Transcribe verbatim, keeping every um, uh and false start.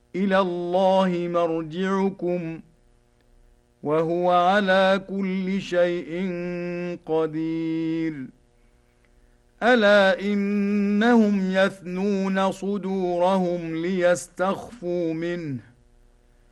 إلى الله مرجعكم وهو على كل شيء قدير ألا إنهم يثنون صدورهم ليستخفوا منه